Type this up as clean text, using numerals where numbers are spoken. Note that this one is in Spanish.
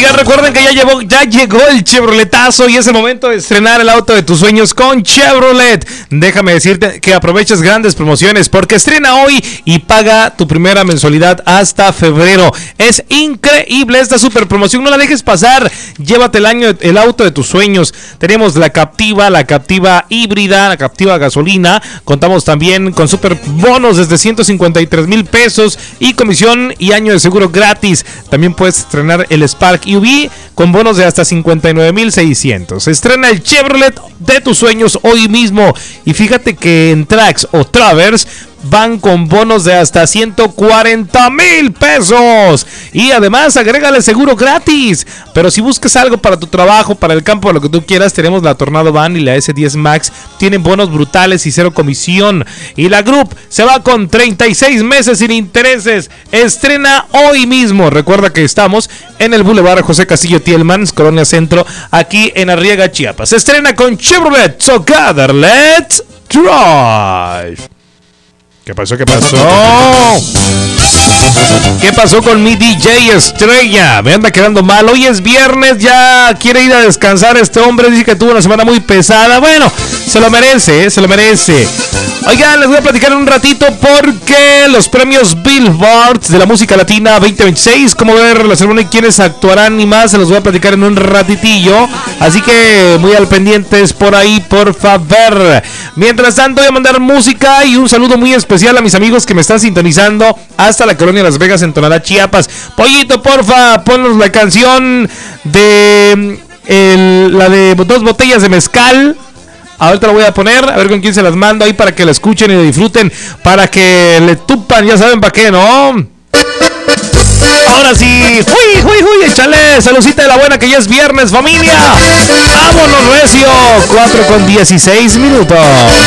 Oigan, recuerden que ya llegó el Chevroletazo y es el momento de estrenar el auto de tus sueños con Chevrolet. Déjame decirte que aproveches grandes promociones porque estrena hoy y paga tu primera mensualidad hasta febrero. Es increíble esta super promoción, no la dejes pasar. Llévate el auto de tus sueños. Tenemos la Captiva híbrida, la Captiva gasolina. Contamos también con super bonos desde 153,000 pesos y comisión y año de seguro gratis. También puedes estrenar el Spark EV con bonos de hasta 59,600. Estrena el Chevrolet de tus sueños hoy mismo. Y fíjate que en Trax o Traverse van con bonos de hasta 140,000 pesos. Y además agrégale seguro gratis. Pero si buscas algo para tu trabajo, para el campo, lo que tú quieras, tenemos la Tornado Van y la S10 Max. Tienen bonos brutales y cero comisión. Y la Group se va con 36 meses sin intereses. Estrena hoy mismo. Recuerda que estamos en el Boulevard José Castillo Tielmans, Colonia Centro, aquí en Arriaga, Chiapas. Estrena con Chevrolet. So together, let's drive. ¿Qué pasó? ¿Qué pasó con mi DJ Estrella? Me anda quedando mal. Hoy es viernes, ya quiere ir a descansar este hombre. Dice que tuvo una semana muy pesada. Bueno, se lo merece, se lo merece. Oigan, les voy a platicar un ratito porque los premios Billboard de la música latina 2026, cómo ver la ceremonia y quiénes actuarán y más, se los voy a platicar en un ratitillo. Así que muy al pendientes por ahí, por favor. Mientras tanto, voy a mandar música y un saludo muy especial a mis amigos que me están sintonizando hasta la colonia Las Vegas en Tonalá, Chiapas. Pollito, porfa, ponnos la canción de la de 2 botellas de mezcal. Ahorita la voy a poner, a ver con quién se las mando ahí para que la escuchen y la disfruten, para que le tupan, ya saben para qué, ¿no? Ahora sí, échale, saludcita de la buena que ya es viernes, familia. Vámonos recio, 4:16.